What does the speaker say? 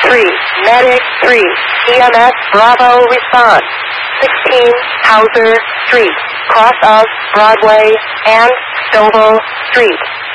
3, Medic 3, EMS Bravo response. 16 Hauser Street, cross of Broadway and Stovall Street.